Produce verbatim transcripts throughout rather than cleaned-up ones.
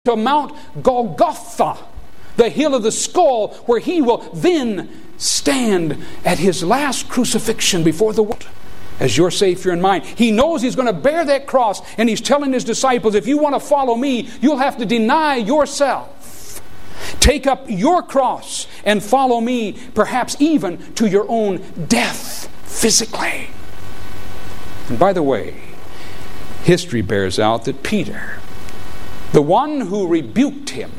to Mount Golgotha, the hill of the skull, where he will then stand at his last crucifixion before the world as your Savior and mine. He knows he's going to bear that cross, and he's telling his disciples, if you want to follow me, you'll have to deny yourself. Take up your cross and follow me, perhaps even to your own death physically. And by the way, history bears out that Peter, the one who rebuked him,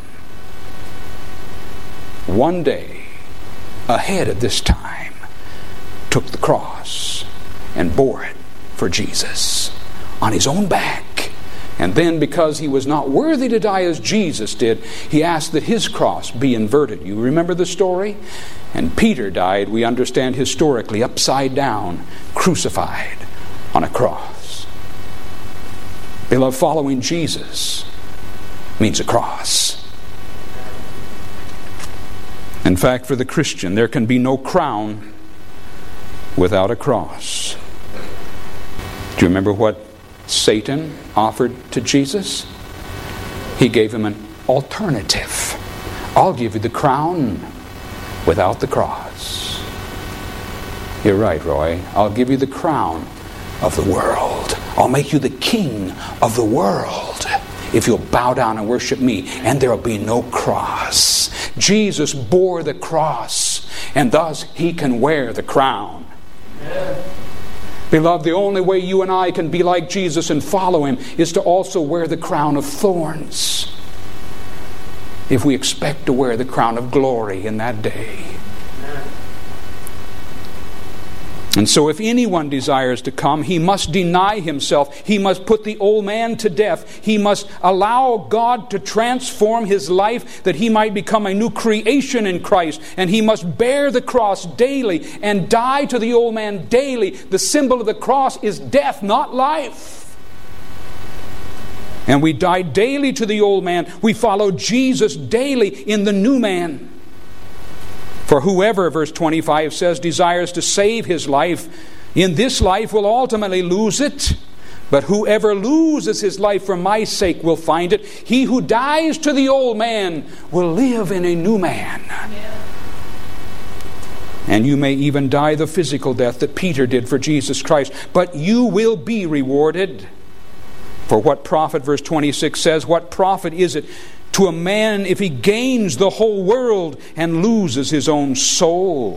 one day, ahead of this time, took the cross and bore it for Jesus on his own back. And then, because he was not worthy to die as Jesus did, he asked that his cross be inverted. You remember the story? And Peter died, we understand historically, upside down, crucified on a cross. Beloved, following Jesus means a cross. In fact, for the Christian, there can be no crown without a cross. Do you remember what Satan offered to Jesus? He gave him an alternative. I'll give you the crown without the cross. You're right, Roy. I'll give you the crown of the world. I'll make you the king of the world if you'll bow down and worship me, and there will be no cross. Jesus bore the cross, and thus he can wear the crown. Amen. Beloved, the only way you and I can be like Jesus and follow him is to also wear the crown of thorns, if we expect to wear the crown of glory in that day. And so if anyone desires to come, he must deny himself. He must put the old man to death. He must allow God to transform his life that he might become a new creation in Christ. And he must bear the cross daily and die to the old man daily. The symbol of the cross is death, not life. And we die daily to the old man. We follow Jesus daily in the new man. For whoever, verse twenty-five says, desires to save his life in this life will ultimately lose it. But whoever loses his life for my sake will find it. He who dies to the old man will live in a new man. Yeah. And you may even die the physical death that Peter did for Jesus Christ. But you will be rewarded. For what profit, verse twenty-six says, what profit is it to a man if he gains the whole world and loses his own soul?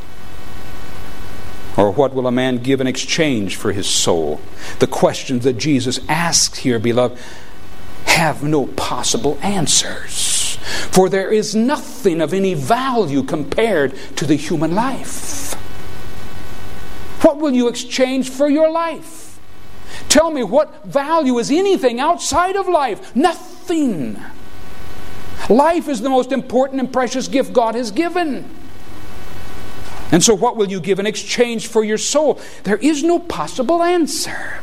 Or what will a man give in exchange for his soul? The questions that Jesus asks here, beloved, have no possible answers. For there is nothing of any value compared to the human life. What will you exchange for your life? Tell me, what value is anything outside of life? Nothing. Life is the most important and precious gift God has given. And so what will you give in exchange for your soul? There is no possible answer.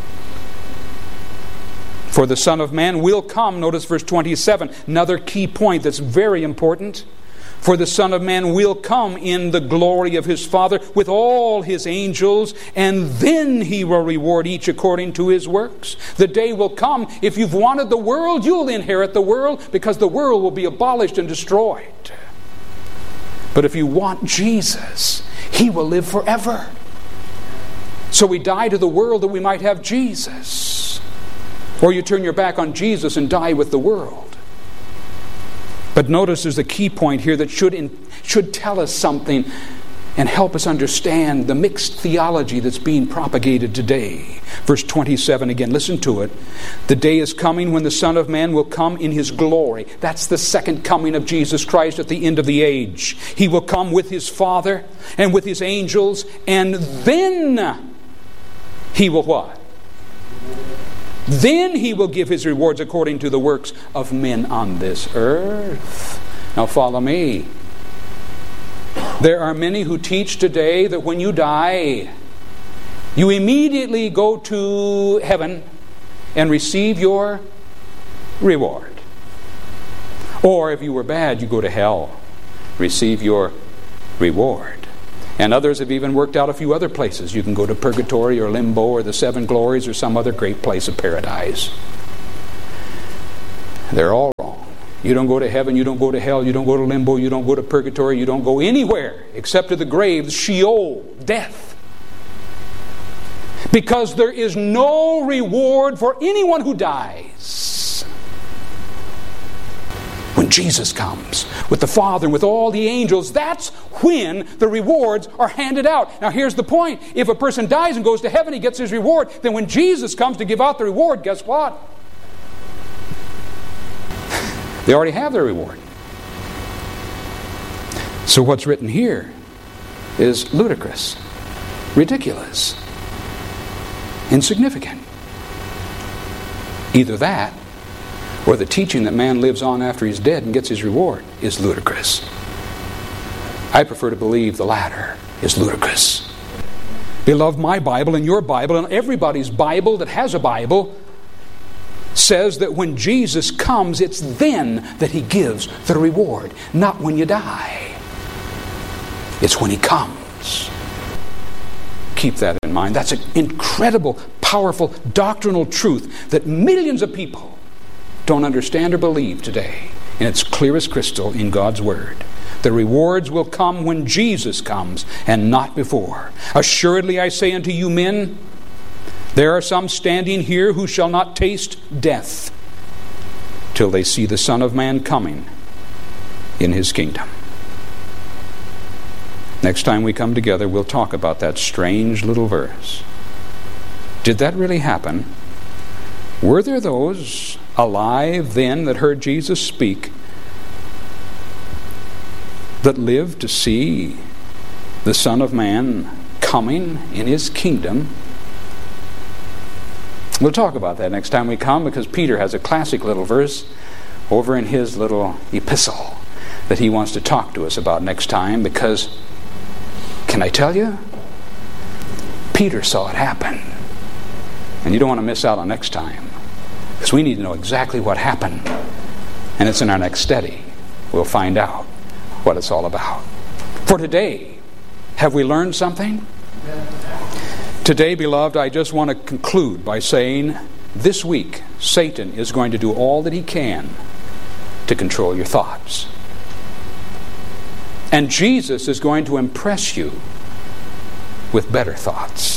For the Son of Man will come, notice verse twenty-seven, another key point that's very important. For the Son of Man will come in the glory of his Father with all his angels, and then he will reward each according to his works. The day will come, if you've wanted the world, you'll inherit the world, because the world will be abolished and destroyed. But if you want Jesus, he will live forever. So we die to the world that we might have Jesus. Or you turn your back on Jesus and die with the world. But notice there's a key point here that should in, should tell us something and help us understand the mixed theology that's being propagated today. Verse twenty-seven again, listen to it. The day is coming when the Son of Man will come in his glory. That's the second coming of Jesus Christ at the end of the age. He will come with his Father and with his angels, and then he will what? Then he will give his rewards according to the works of men on this earth. Now follow me. There are many who teach today that when you die, you immediately go to heaven and receive your reward. Or if you were bad, you go to hell, receive your reward. And others have even worked out a few other places. You can go to purgatory or limbo or the seven glories or some other great place of paradise. They're all wrong. You don't go to heaven, you don't go to hell, you don't go to limbo, you don't go to purgatory, you don't go anywhere except to the grave, Sheol, death. Because there is no reward for anyone who dies. When Jesus comes with the Father and with all the angels, that's when the rewards are handed out. Now here's the point. If a person dies and goes to heaven, he gets his reward. Then when Jesus comes to give out the reward, guess what? They already have their reward. So what's written here is ludicrous, ridiculous, insignificant. Either that, or the teaching that man lives on after he's dead and gets his reward is ludicrous. I prefer to believe the latter is ludicrous. Beloved, my Bible and your Bible and everybody's Bible that has a Bible says that when Jesus comes, it's then that He gives the reward, not when you die. It's when He comes. Keep that in mind. That's an incredible, powerful, doctrinal truth that millions of people don't understand or believe today. And it's clear as crystal in God's Word. The rewards will come when Jesus comes and not before. Assuredly I say unto you men, there are some standing here who shall not taste death till they see the Son of Man coming in His kingdom. Next time we come together, we'll talk about that strange little verse. Did that really happen? Were there those alive then that heard Jesus speak that lived to see the Son of Man coming in His kingdom? We'll talk about that next time we come, because Peter has a classic little verse over in his little epistle that he wants to talk to us about next time, because, can I tell you, Peter saw it happen. And you don't want to miss out on next time, because we need to know exactly what happened. And it's in our next study. We'll find out what it's all about. For today, have we learned something? Today, beloved, I just want to conclude by saying this week, Satan is going to do all that he can to control your thoughts. And Jesus is going to impress you with better thoughts.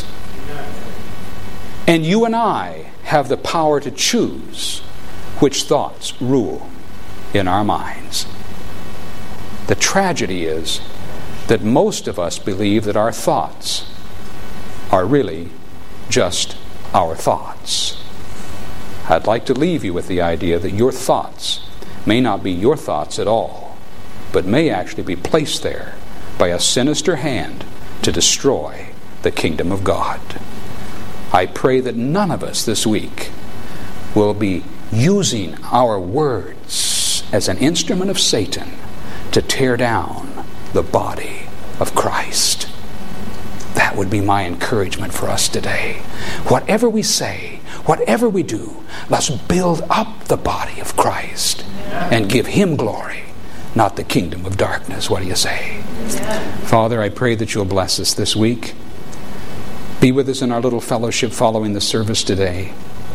And you and I have the power to choose which thoughts rule in our minds. The tragedy is that most of us believe that our thoughts are really just our thoughts. I'd like to leave you with the idea that your thoughts may not be your thoughts at all, but may actually be placed there by a sinister hand to destroy the kingdom of God. I pray that none of us this week will be using our words as an instrument of Satan to tear down the body of Christ. That would be my encouragement for us today. Whatever we say, whatever we do, let's build up the body of Christ and give Him glory, not the kingdom of darkness. What do you say? Father, I pray that you'll bless us this week. Be with us in our little fellowship following the service today.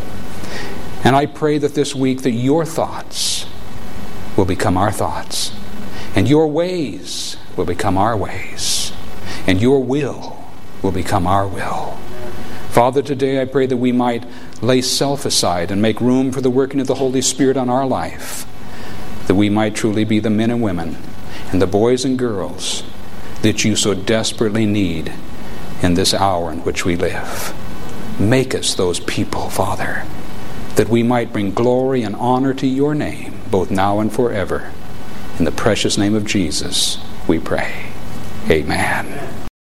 And I pray that this week that your thoughts will become our thoughts, and your ways will become our ways, and your will will become our will. Father, today I pray that we might lay self aside and make room for the working of the Holy Spirit on our life, that we might truly be the men and women and the boys and girls that you so desperately need in this hour in which we live. Make us those people, Father, that we might bring glory and honor to your name, both now and forever. In the precious name of Jesus, we pray. Amen.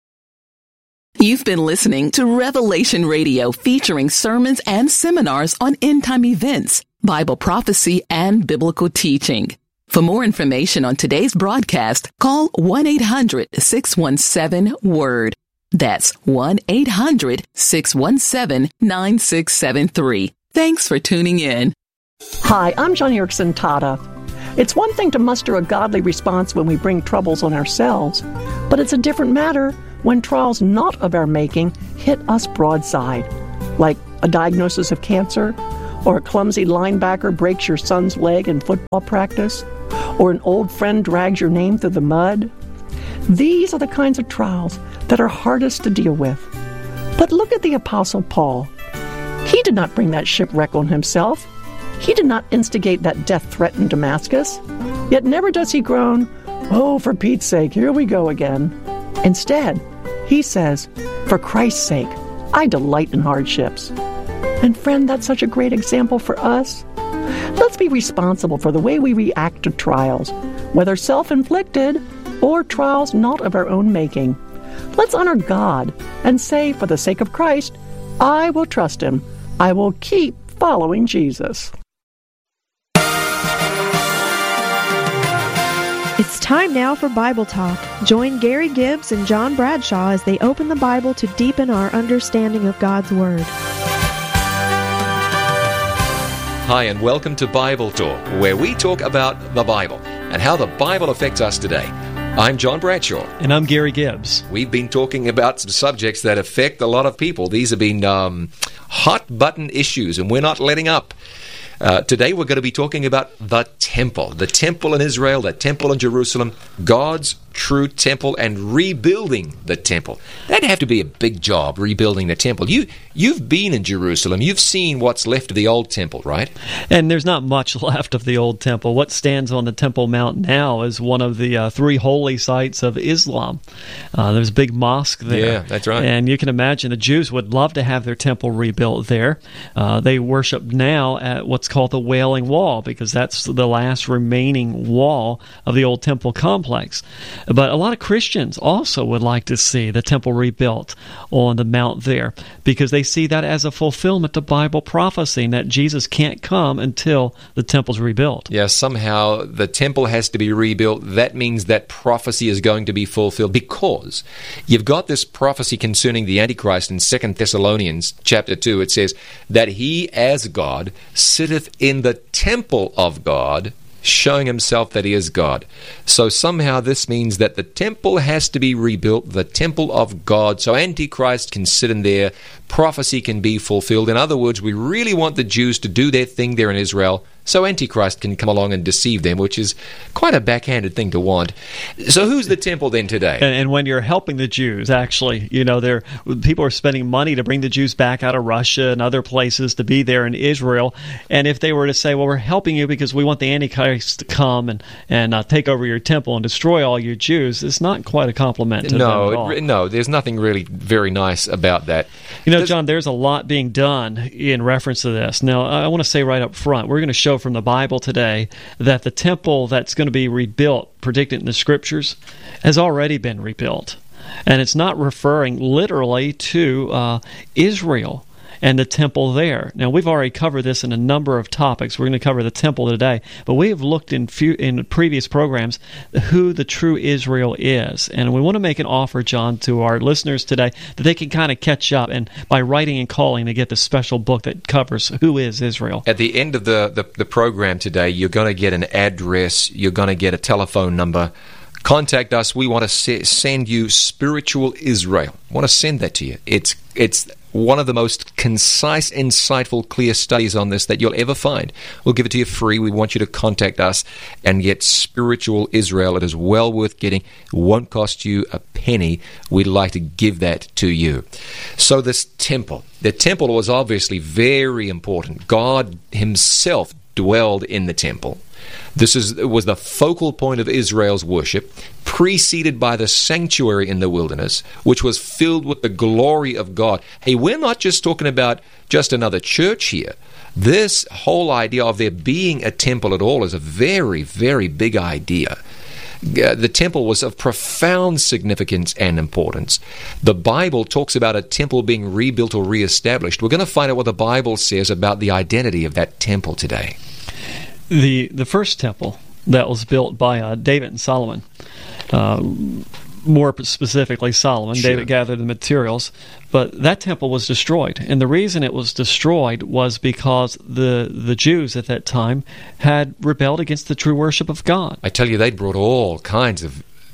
You've been listening to Revelation Radio, featuring sermons and seminars on end-time events, Bible prophecy, and biblical teaching. For more information on today's broadcast, call one eight hundred six one seven WORD. That's one eight hundred six one seven nine six seven three. Thanks for tuning in. Hi, I'm John Erickson Tata. It's one thing to muster a godly response when we bring troubles on ourselves, but it's a different matter when trials not of our making hit us broadside, like a diagnosis of cancer or a clumsy linebacker breaks your son's leg in football practice, or an old friend drags your name through the mud. These are the kinds of trials that are hardest to deal with. But look at the Apostle Paul. He did not bring that shipwreck on himself. He did not instigate that death threat in Damascus. Yet never does he groan, "Oh, for Pete's sake, here we go again." Instead, he says, "For Christ's sake, I delight in hardships." And friend, that's such a great example for us. Let's be responsible for the way we react to trials, whether self-inflicted or trials not of our own making. Let's honor God and say, for the sake of Christ, I will trust Him. I will keep following Jesus. It's time now for Bible Talk. Join Gary Gibbs and John Bradshaw as they open the Bible to deepen our understanding of God's Word. Hi, and welcome to Bible Talk, where we talk about the Bible and how the Bible affects us today. I'm John Bradshaw. And I'm Gary Gibbs. We've been talking about some subjects that affect a lot of people. These have been um, hot-button issues, and we're not letting up. Uh, today we're going to be talking about the temple. The temple in Israel, the temple in Jerusalem, God's true temple, and rebuilding the temple. That'd have to be a big job, rebuilding the temple. You, you've been in Jerusalem. You've seen what's left of the old temple, right? And there's not much left of the old temple. What stands on the Temple Mount now is one of the uh, three holy sites of Islam. Uh, there's a big mosque there. Yeah, that's right. And you can imagine the Jews would love to have their temple rebuilt there. Uh, they worship now at what's called the Wailing Wall, because that's the last remaining wall of the old temple complex. But a lot of Christians also would like to see the temple rebuilt on the mount there, because they see that as a fulfillment of Bible prophecy, and that Jesus can't come until the temple's rebuilt. Yeah, somehow the temple has to be rebuilt. That means that prophecy is going to be fulfilled, because you've got this prophecy concerning the Antichrist in Second Thessalonians chapter two. It says that he, as God, sitteth in the temple of God, showing himself that he is God. So somehow this means that the temple has to be rebuilt, the temple of God, so Antichrist can sit in there, prophecy can be fulfilled. In other words, we really want the Jews to do their thing there in Israel, so Antichrist can come along and deceive them, which is quite a backhanded thing to want. So who's the temple then today? And, and when you're helping the Jews, actually, you know, they're, people are spending money to bring the Jews back out of Russia and other places to be there in Israel. And if they were to say, well, we're helping you because we want the Antichrist to come and, and uh, take over your temple and destroy all your Jews, it's not quite a compliment to no, them at all. It, no, there's nothing really very nice about that. You know, there's, John, there's a lot being done in reference to this. Now, I want to say right up front, we're going to show from the Bible today that the temple that's going to be rebuilt, predicted in the Scriptures, has already been rebuilt. And it's not referring literally to uh, Israel and the temple there. Now, we've already covered this in a number of topics. We're going to cover the temple today. But we have looked in few, in previous programs who the true Israel is. And we want to make an offer, John, to our listeners today that they can kind of catch up, and by writing and calling to get the special book that covers who is Israel. At the end of the, the, the program today, you're going to get an address, you're going to get a telephone number. Contact us. We want to se- send you Spiritual Israel. I want to send that to you. It's it's one of the most concise, insightful, clear studies on this that you'll ever find. We'll give it to you free. We want you to contact us and get Spiritual Israel. It is well worth getting. It won't cost you a penny. We'd like to give that to you. So this temple. The temple was obviously very important. God himself dwelled in the temple. This is was the focal point of Israel's worship, preceded by the sanctuary in the wilderness, which was filled with the glory of God. Hey, we're not just talking about just another church here. This whole idea of there being a temple at all is a very, very big idea. The temple was of profound significance and importance. The Bible talks about a temple being rebuilt or reestablished. We're going to find out what the Bible says about the identity of that temple today. The the first temple that was built by uh, David and Solomon, uh, more specifically Solomon, sure. David gathered the materials, but that temple was destroyed. And the reason it was destroyed was because the, the Jews at that time had rebelled against the true worship of God. I tell you, they brought all kinds of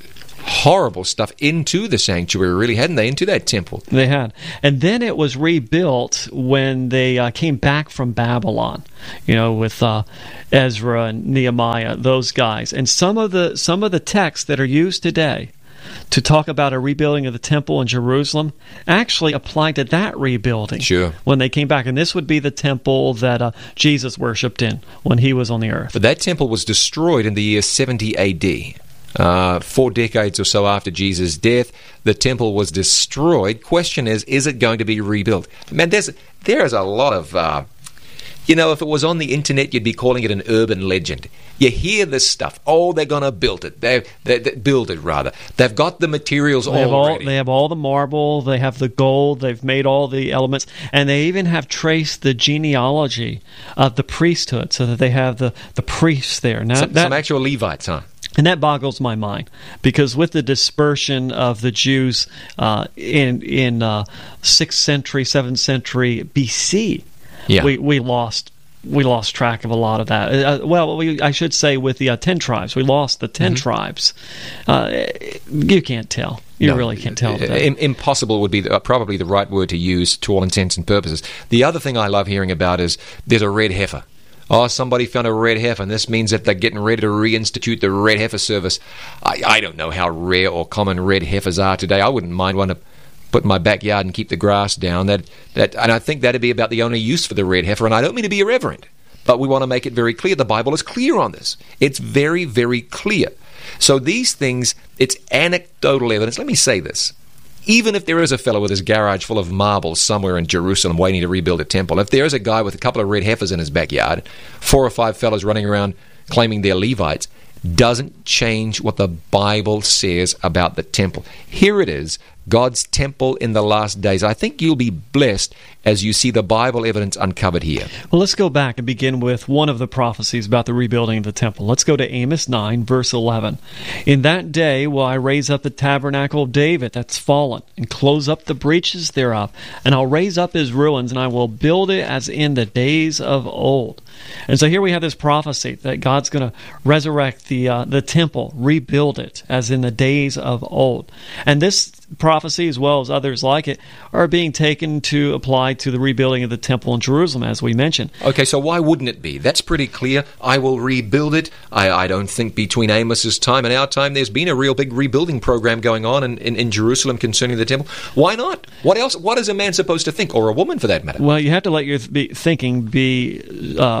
horrible stuff into the sanctuary, really, hadn't they? Into that temple. They had. And then it was rebuilt when they uh, came back from Babylon, you know, with uh, Ezra and Nehemiah, those guys. And some of the some of the texts that are used today to talk about a rebuilding of the temple in Jerusalem actually applied to that rebuilding. Sure. When they came back. And this would be the temple that uh, Jesus worshipped in when he was on the earth. But that temple was destroyed in the year seventy A D. Uh, four decades or so after Jesus' death, the temple was destroyed. Question is, is it going to be rebuilt? Man, there's there's a lot of... Uh, You know, if it was on the internet, you'd be calling it an urban legend. You hear this stuff. Oh, they're going to build it. They, they, they build it rather. They've got the materials they have already. All, they have all the marble. They have the gold. They've made all the elements, and they even have traced the genealogy of the priesthood, so that they have the, the priests there. Now, some, that, some actual Levites, huh? And that boggles my mind, because with the dispersion of the Jews uh, in in uh, sixth century, seventh century B C. Yeah. We we lost we lost track of a lot of that. Uh, well, we, I should say with the uh, ten tribes, we lost the ten mm-hmm. tribes. Uh, you can't tell. You no, really can't tell. That. Impossible would be the, uh, probably the right word to use to all intents and purposes. The other thing I love hearing about is there's a red heifer. Oh, somebody found a red heifer, and this means that they're getting ready to reinstitute the red heifer service. I, I don't know how rare or common red heifers are today. I wouldn't mind one to put in my backyard and keep the grass down. That that, and I think that'd be about the only use for the red heifer. And I don't mean to be irreverent, but we want to make it very clear. The Bible is clear on this. It's very, very clear. So these things, it's anecdotal evidence. Let me say this. Even if there is a fellow with his garage full of marbles somewhere in Jerusalem waiting to rebuild a temple, if there is a guy with a couple of red heifers in his backyard, four or five fellows running around claiming they're Levites, doesn't change what the Bible says about the temple. Here it is, God's temple in the last days. I think you'll be blessed as you see the Bible evidence uncovered here. Well, let's go back and begin with one of the prophecies about the rebuilding of the temple. Let's go to Amos nine, verse eleven. In that day will I raise up the tabernacle of David that's fallen, and close up the breaches thereof, and I'll raise up his ruins, and I will build it as in the days of old. And so here we have this prophecy that God's going to resurrect the uh, the temple, rebuild it as in the days of old. And this prophecy, as well as others like it, are being taken to apply to the rebuilding of the temple in Jerusalem, as we mentioned. Okay, so why wouldn't it be? That's pretty clear. I will rebuild it. I, I don't think between Amos's time and our time there's been a real big rebuilding program going on in, in, in Jerusalem concerning the temple. Why not? What else? What is a man supposed to think, or a woman for that matter? Well, you have to let your th- thinking be Uh,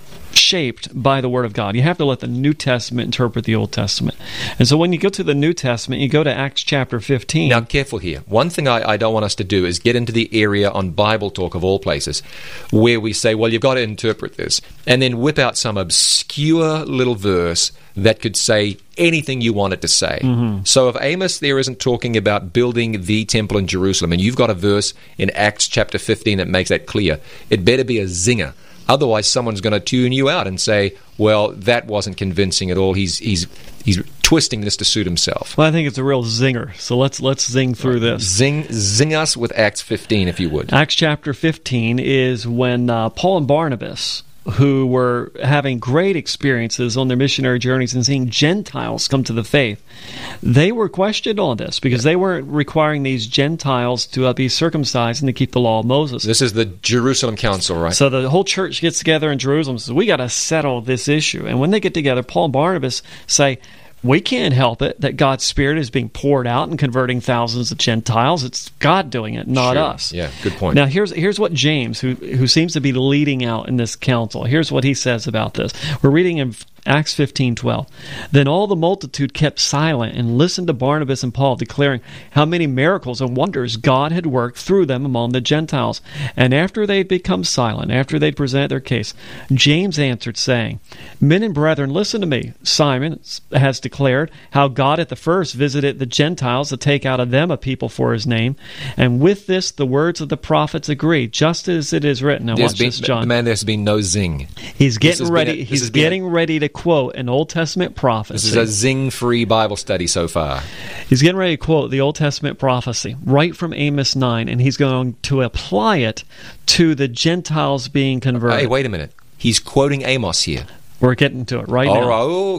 shaped by the Word of God. You have to let the New Testament interpret the Old Testament. And so when you go to the New Testament, you go to Acts chapter fifteen. Now, careful here. One thing I, I don't want us to do is get into the area on Bible Talk, of all places, where we say, well, you've got to interpret this, and then whip out some obscure little verse that could say anything you want it to say. Mm-hmm. So if Amos there isn't talking about building the temple in Jerusalem, and you've got a verse in Acts chapter fifteen that makes that clear, it better be a zinger. Otherwise, someone's going to tune you out and say, well, that wasn't convincing at all. He's he's he's twisting this to suit himself. Well, I think it's a real zinger. So let's let's zing through this. Zing zing us with Acts fifteen, if you would. Acts chapter fifteen is when uh, Paul and Barnabas, who were having great experiences on their missionary journeys and seeing Gentiles come to the faith, they were questioned on this because they weren't requiring these Gentiles to uh, be circumcised and to keep the law of Moses. This is the Jerusalem Council, right? So the whole church gets together in Jerusalem and says, we got to settle this issue. And when they get together, Paul and Barnabas say, we can't help it that God's Spirit is being poured out and converting thousands of Gentiles. It's God doing it, not sure. us. Yeah, good point. Now, here's here's what James, who who seems to be leading out in this council, here's what he says about this. We're reading in Acts fifteen twelve. Then all the multitude kept silent and listened to Barnabas and Paul, declaring how many miracles and wonders God had worked through them among the Gentiles. And after they'd become silent, after they'd presented their case, James answered, saying, Men and brethren, listen to me. Simon has declared how God at the first visited the Gentiles to take out of them a people for his name. And with this, the words of the prophets agree, just as it is written. Now there's watch been, this, John. Man, there's been no zing. He's getting ready. A, he's getting ready to quote an Old Testament prophecy. This is a zing-free Bible study so far. He's getting ready to quote the Old Testament prophecy right from Amos nine, and he's going to apply it to the Gentiles being converted. Hey, wait a minute. He's quoting Amos here. We're getting to it right oh, now. Oh, okay. Yeah.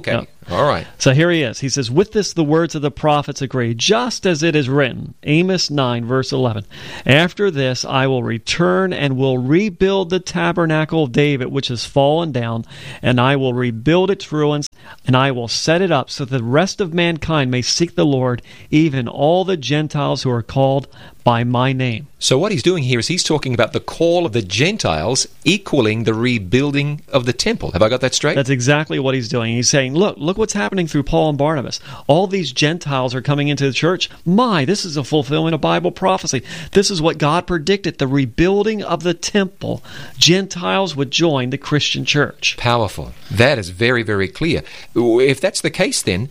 All right. So here he is. He says, with this the words of the prophets agree, just as it is written. Amos nine, verse eleven. After this I will return and will rebuild the tabernacle of David, which has fallen down, and I will rebuild its ruins, and I will set it up so that the rest of mankind may seek the Lord, even all the Gentiles who are called by my name. So what he's doing here is he's talking about the call of the Gentiles equaling the rebuilding of the temple. Have I got that straight? That's exactly what he's doing. He's saying, look, look what's happening through Paul and Barnabas. All these Gentiles are coming into the church. My, this is a fulfillment of Bible prophecy. This is what God predicted, the rebuilding of the temple. Gentiles would join the Christian church. Powerful. That is very, very clear. If that's the case, then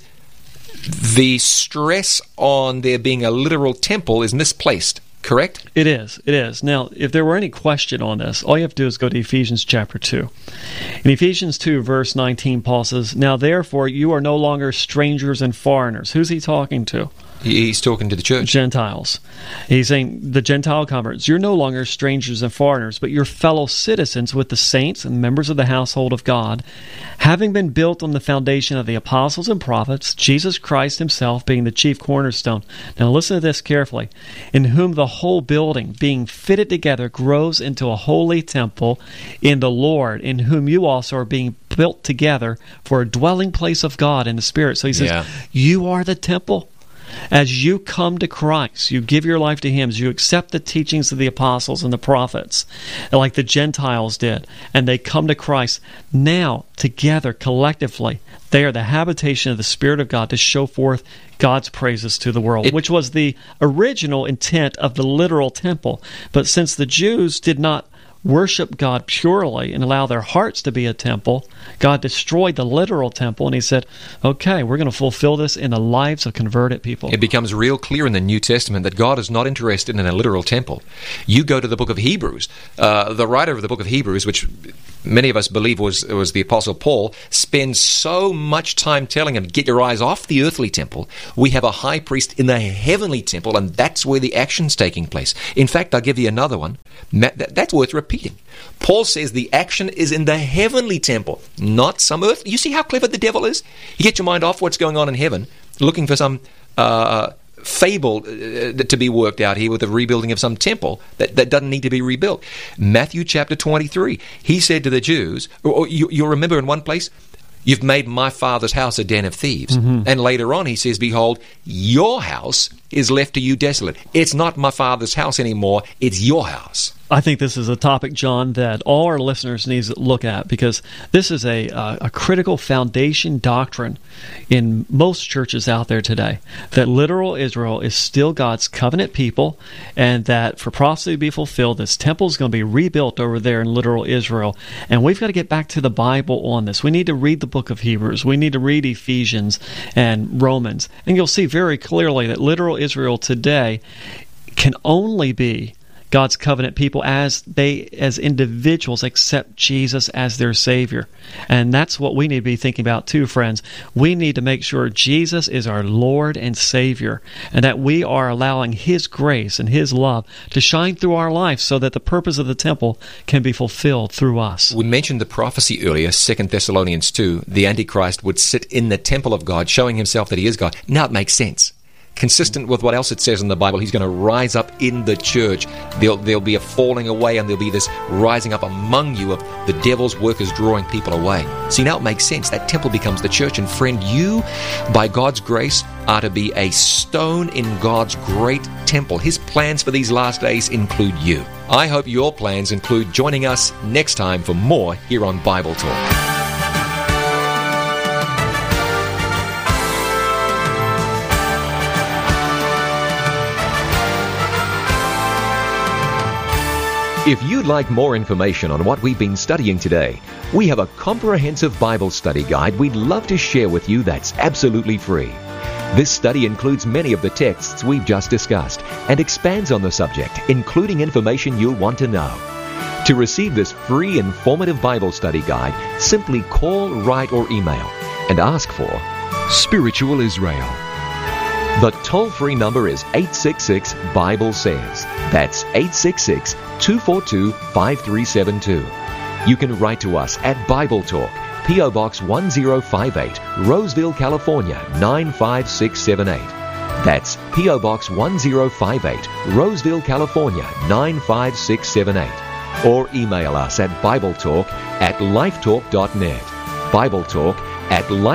the stress on there being a literal temple is misplaced, correct? It is. It is. Now, if there were any question on this, all you have to do is go to Ephesians chapter two. In Ephesians two, verse nineteen, Paul says, now therefore you are no longer strangers and foreigners. Who's he talking to? He's talking to the church. Gentiles. He's saying, the Gentile converts, you're no longer strangers and foreigners, but you're fellow citizens with the saints and members of the household of God, having been built on the foundation of the apostles and prophets, Jesus Christ himself being the chief cornerstone. Now listen to this carefully. In whom the whole building, being fitted together, grows into a holy temple in the Lord, in whom you also are being built together for a dwelling place of God in the Spirit. So he says, Yeah. you are the temple. As you come to Christ, you give your life to Him, as you accept the teachings of the apostles and the prophets, like the Gentiles did, and they come to Christ, now, together, collectively, they are the habitation of the Spirit of God to show forth God's praises to the world, it, which was the original intent of the literal temple. But since the Jews did not worship God purely and allow their hearts to be a temple, God destroyed the literal temple, and He said, okay, we're going to fulfill this in the lives of converted people. It becomes real clear in the New Testament that God is not interested in a literal temple. You go to the book of Hebrews. Uh, the writer of the book of Hebrews, which many of us believe was, was the Apostle Paul, spends so much time telling him, get your eyes off the earthly temple. We have a high priest in the heavenly temple, and that's where the action's taking place. In fact, I'll give you another one. That's worth repeating. Paul says the action is in the heavenly temple, not some earth. You see how clever the devil is? You get your mind off what's going on in heaven, looking for some uh, fable uh, to be worked out here with the rebuilding of some temple that, that doesn't need to be rebuilt. Matthew chapter twenty-three, he said to the Jews, or, or you, you'll remember in one place, you've made my father's house a den of thieves. Mm-hmm. And later on he says, behold, your house is left to you desolate. It's not my father's house anymore, it's your house. I think this is a topic, John, that all our listeners need to look at, because this is a, a, a critical foundation doctrine in most churches out there today, that literal Israel is still God's covenant people, and that for prophecy to be fulfilled, this temple is going to be rebuilt over there in literal Israel. And we've got to get back to the Bible on this. We need to read the book of Hebrews. We need to read Ephesians and Romans. And you'll see very clearly that literal Israel today can only be God's covenant people as they, as individuals, accept Jesus as their Savior. And that's what we need to be thinking about too, friends. We need to make sure Jesus is our Lord and Savior, and that we are allowing His grace and His love to shine through our life so that the purpose of the temple can be fulfilled through us. We mentioned the prophecy earlier, Second Thessalonians two, the Antichrist would sit in the temple of God, showing himself that he is God. Now it makes sense. Consistent with what else it says in the Bible, he's going to rise up in the church. There'll, there'll be a falling away, and there'll be this rising up among you of the devil's workers drawing people away. See, now it makes sense. That temple becomes the church. And friend, you, by God's grace, are to be a stone in God's great temple. His plans for these last days include you. I hope your plans include joining us next time for more here on Bible Talk. If you'd like more information on what we've been studying today, we have a comprehensive Bible study guide we'd love to share with you that's absolutely free. This study includes many of the texts we've just discussed and expands on the subject, including information you'll want to know. To receive this free, informative Bible study guide, simply call, write, or email and ask for Spiritual Israel. The toll-free number is eight six six, Bible says. That's eight six six, two four two, five three seven two. You can write to us at Bible Talk, P O. Box one zero five eight, Roseville, California nine five six seven eight. That's P O. Box one zero five eight, Roseville, California nine five six seven eight. Or email us at BibleTalk at lifetalk dot net. BibleTalk at